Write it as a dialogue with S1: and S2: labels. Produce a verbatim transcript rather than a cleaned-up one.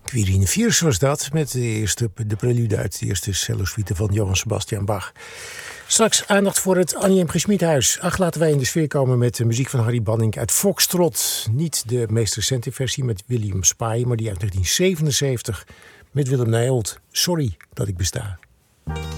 S1: Quirine Viers was dat, met de eerste de prelude uit de eerste cello-suite van Johann Sebastian Bach. Straks aandacht voor het Annie M. G. Schmidhuis. Ach, laten wij in de sfeer komen met de muziek van Harry Banning uit Foxtrot. Niet de meest recente versie met William Spy, maar die uit negentien zevenenzeventig met Willem Nijholt. Sorry dat ik besta.